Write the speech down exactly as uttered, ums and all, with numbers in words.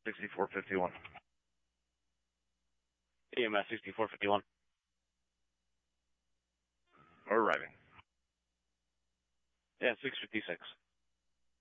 sixty-four fifty-one. E M S sixty-four fifty-one. We're arriving. Yeah, six fifty-six.